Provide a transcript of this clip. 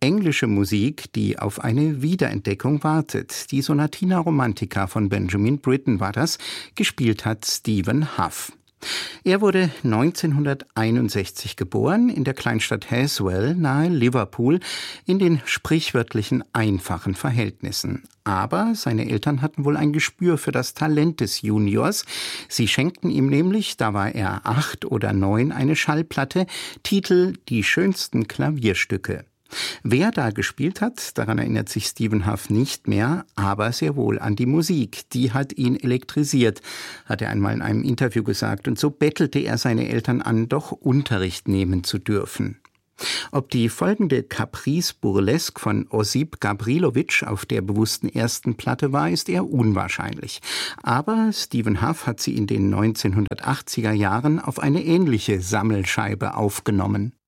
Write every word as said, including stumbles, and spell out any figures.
englische Musik, die auf eine Wiederentdeckung wartet. Die Sonatina Romantica von Benjamin Britten war das, gespielt hat Stephen Hough. Er wurde neunzehnhunderteinundsechzig geboren in der Kleinstadt Haswell nahe Liverpool in den sprichwörtlichen einfachen Verhältnissen. Aber seine Eltern hatten wohl ein Gespür für das Talent des Juniors. Sie schenkten ihm nämlich, da war er acht oder neun, eine Schallplatte, Titel Die schönsten Klavierstücke. Wer da gespielt hat, daran erinnert sich Stephen Hough nicht mehr, aber sehr wohl an die Musik. Die hat ihn elektrisiert, hat er einmal in einem Interview gesagt. Und so bettelte er seine Eltern an, doch Unterricht nehmen zu dürfen. Ob die folgende Caprice Burlesque von Osip Gabrilowitsch auf der bewussten ersten Platte war, ist eher unwahrscheinlich. Aber Stephen Hough hat sie in den neunzehnhundertachtziger Jahren auf eine ähnliche Sammelscheibe aufgenommen.